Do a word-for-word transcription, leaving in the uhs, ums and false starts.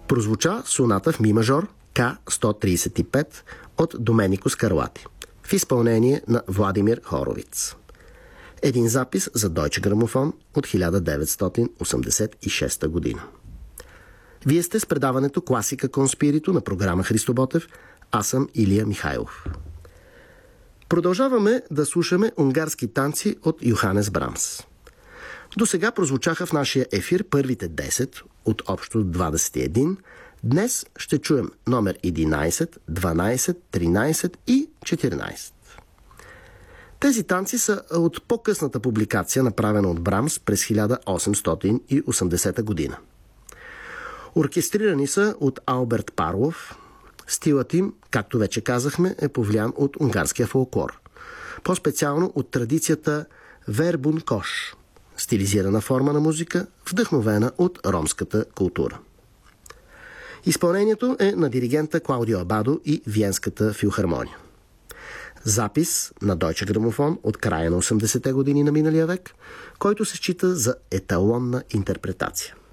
Прозвуча соната в ми мажор К сто тридесет и пет от Доменико Скарлати в изпълнение на Владимир Хоровиц. Един запис за Deutsche Grammophon от хиляда деветстотин осемдесет и шеста година. Вие сте с предаването Класика Конспирито на програма Христо Ботев. Аз съм Илия Михайлов. Продължаваме да слушаме унгарски танци от Йоханес Брамс. До сега прозвучаха в нашия ефир първите десет от общо двадесет и един. Днес ще чуем номер единадесет, дванадесет, тринадесет и четиринадесет. Тези танци са от по-късната публикация, направена от Брамс през хиляда осемстотин и осемдесета година. Оркестрирани са от Алберт Парлов. Стилът им, както вече казахме, е повлиян от унгарския фолклор. По-специално от традицията вербун кош, стилизирана форма на музика, вдъхновена от ромската култура. Изпълнението е на диригента Клаудио Абадо и Виенската филхармония. Запис на Deutsche Grammophon от края на осемдесетте години на миналия век, който се счита за еталонна интерпретация.